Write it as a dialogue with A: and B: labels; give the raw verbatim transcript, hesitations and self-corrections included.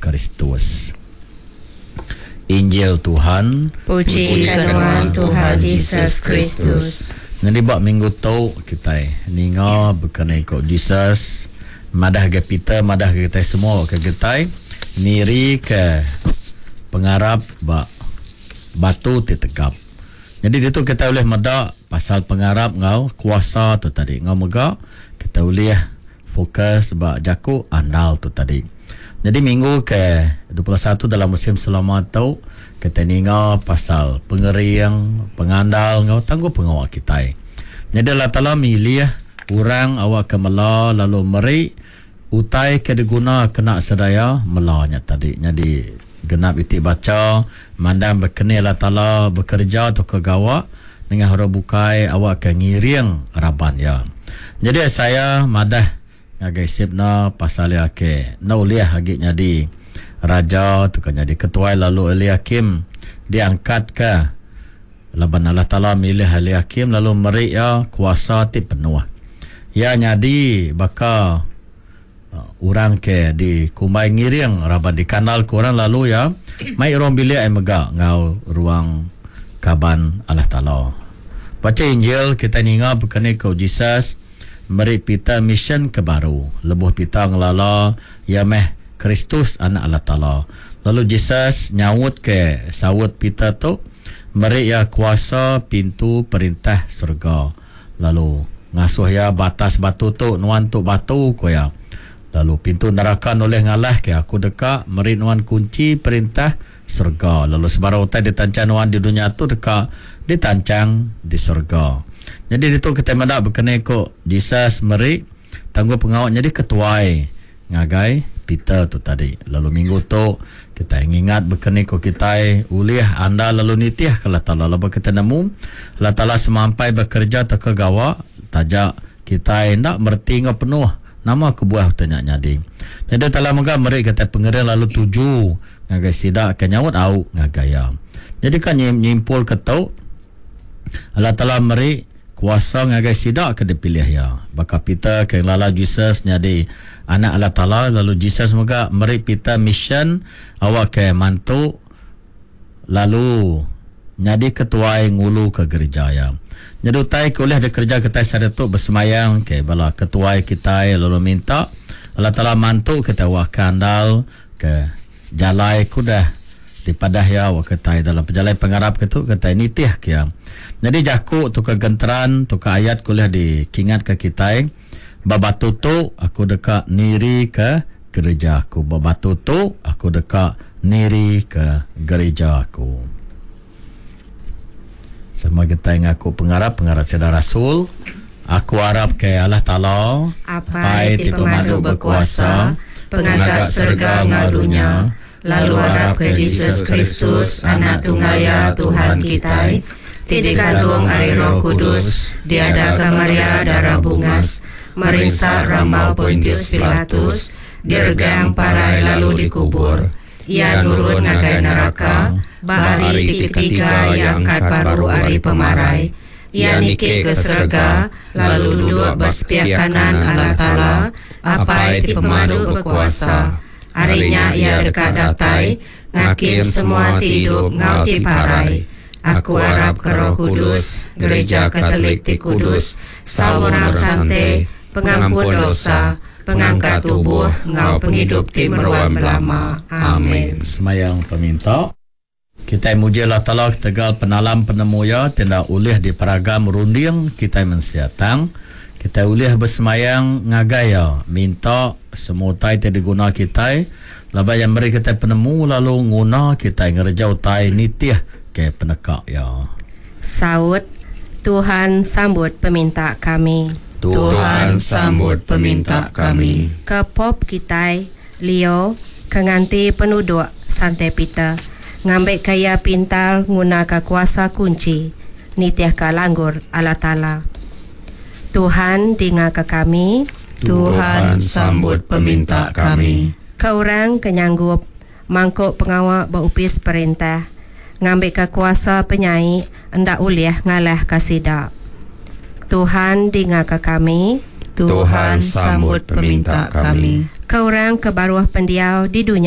A: Kristus. Injil Tuhan.
B: Puji kenuan Tuhan Yesus Kristus.
A: Jadi bak minggu tu kita ninga berkenai kau Jesus madah ke kita madah ke kita semua ke kita niri ke pengarap bak batu titegap. Jadi itu kita boleh medak pasal pengarap ngau kuasa tu tadi ngau mega kita boleh fokus bak jaku andal tu tadi. Jadi minggu ke dua puluh satu dalam musim selamat tu kita ninga pasal pengeriang pengandal ngau tangguh pengawal kita. Jadi Allah Ta'ala milih orang awak kemala lalu meri utai ke diguna kena sedaya melanya tadi. Jadi genap itik baca mandang berkenal Allah Ta'ala bekerja atau kegawa dengan hara bukai awak ke ngiring raban ya. Jadi saya madah ngagai sipna pasal ya ke na uliah hagi jadi raja tu kan jadi ketua lalu Eliakim diangkat ke laban Allah Ta'ala milih Eliakim lalu meri ya kuasa ti penuh ya nyadi baka uh, orang ke di kumbai ngiring raban di kanal kurang lalu ya mai orang bilik ai mega ngau ruang kaban Allah Ta'ala. Baca Injil kita ninga berkenai kau Jesus meri pita mission ke baru lebuh pita ngelala ya meh Kristus anak Allah Ta'ala. Lalu Jesus nyawut ke sawut pita tu meri ya kuasa pintu perintah surga. Lalu ngasuh ya batas batu tu nuan tu batu ko ya. Lalu pintu neraka oleh ngalah ke aku dekat meri nuan kunci perintah surga. Lalu sebarang utai ditancang nuan di dunia tu dekat ditancang di surga. Jadi itu kita mendak berkenai ko Jesus meri tangguh pengawal jadi ketuai ngagai Peter tu tadi. Lalu minggu tu kita ingat berkenai ko kita uliah anda lalu nitiah ke Allah Ta'ala lalu kita nemu Allah Ta'ala semampai bekerja terkegawa tajak kita hendak mertingga penuh nama kebuah tanya nyadi. Jadi telah moga meri kita pengerin lalu tuju ngagai sidak kenyawut au ngagaya. Jadi kan nyimpul ketau Allah Ta'ala meri kuasa ngagai sidak ke dipilih ya. Baka Peter ke lala Jesus nyadi anak Allah Ta'ala lalu Jesus moga meri Peter mission awak ke mantu lalu nyadi ketua ngulu ke gereja ya. Jadi utai kuliah di kerja kita sadatuk bersemayang ke bala ketua kita lalu minta Allah Ta'ala mantu kita wakandal ke jalai kudah di padah ya waketai dalam perjalanan pengarap itu kata nitih kia. Jadi jaku tu ke genteran tu ke ayat kuliah dikingat ke kita babatu tu aku dekat niri ke gereja aku babatu tu aku dekat niri ke gereja aku. Sama kita ngaku pengarap pengarap saudara Rasul aku harap ke Allah Ta'ala
B: Apai ti pemadu berkuasa pengangkat serga ngadunya lalu harap ke Jesus Kristus anak tunggaya Tuhan kita tidak kandung air Roh Kudus diadakan Maria darah bungas meriksa ramal Pontius Pilatus dirgang parai lalu dikubur ia nurun ngagai neraka bahari ketiga yang angkat baru hari pemarai ia nike ke serga lalu duduk besetia kanan Allah Ta'ala apai ti pemadu berkuasa. Harinya ia dekat datai, ngakim semua tidup ngau ti parai. Aku harap ke Roh Kudus, gereja Katolik ti Kudus, sawenang sante, pengampun dosa, pengangkat tubuh, ngau penghidup ti meruam lama. Amin.
A: Semayang peminta. Kita muji Allah Ta'ala tegal penalam penemu ya, tindak ulih di peragam runding kita mensiatang. Kita ulih bersemayang ngagaya minta semua tai tidak guna kita labah yang beri kita penemu lalu guna kita ngerjau tai nitiah ke penekak ya.
B: Saud Tuhan sambut peminta kami.
C: Tuhan sambut peminta kami.
B: Ke pop kita Leo kenganti penduduk santai pita ngambek kaya pintar guna ke kuasa kunci nitiah ke langgur Allah Ta'ala. Tuhan dengar ke kami.
C: Tuhan sambut peminta kami.
B: Ke orang kenyanggup mangkuk pengawal berupis perintah ngambil ke kuasa penyai hendak uliah ngalah kasidak. Tuhan dengar ke kami.
C: Tuhan sambut peminta kami.
B: Ke orang ke baruah pendiau di dunia